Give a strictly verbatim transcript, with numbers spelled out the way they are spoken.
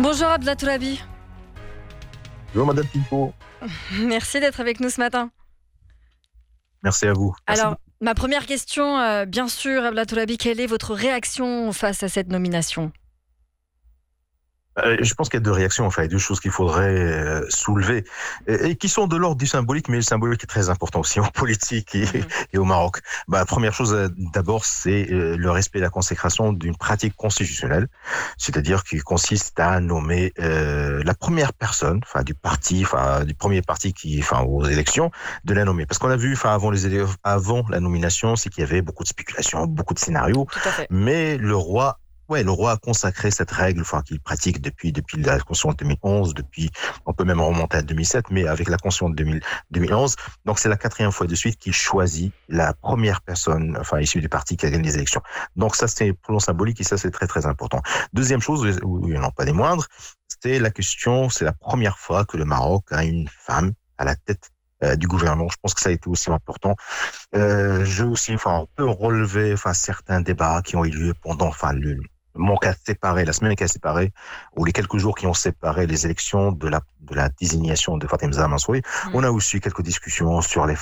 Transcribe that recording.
Bonjour Abdallah Toulabi. Bonjour Madame Pinto. Merci d'être avec nous ce matin. Merci à vous. Merci Alors, beaucoup. ma première question, euh, bien sûr, Abdallah Toulabi, quelle est votre réaction face à cette nomination ? Euh, je pense qu'il y a deux réactions, enfin, deux choses qu'il faudrait euh, soulever et, et qui sont de l'ordre du symbolique, mais le symbolique est très important aussi en politique et, Mhm. et au Maroc. Bah, première chose, euh, d'abord, c'est euh, le respect et la consécration d'une pratique constitutionnelle, c'est-à-dire qui consiste à nommer euh, la première personne, enfin, du parti, enfin, du premier parti qui, enfin, aux élections, de la nommer. Parce qu'on a vu, enfin, avant les élèves, avant la nomination, c'est qu'il y avait beaucoup de spéculations, beaucoup de scénarios, Tout à fait. mais le roi Ouais, le roi a consacré cette règle, enfin, qu'il pratique depuis, depuis la Constitution de deux mille onze, depuis, on peut même remonter à deux mille sept, mais avec la Constitution de deux mille, deux mille onze. Donc, c'est la quatrième fois de suite qu'il choisit la première personne, enfin, issue du parti qui a gagné les élections. Donc, ça, c'est pour le symbolique et ça, c'est très, très important. Deuxième chose, oui, non, pas des moindres, c'est la question, c'est la première fois que le Maroc a une femme à la tête euh, du gouvernement. Je pense que ça a été aussi important. Euh, je aussi, enfin, on peut relever, enfin, certains débats qui ont eu lieu pendant, enfin, le, mon cas séparé, la semaine qui a séparé, ou les quelques jours qui ont séparé les élections de la, de la désignation de Fatem Zahra Mansouri. Mhm. On a aussi quelques discussions sur les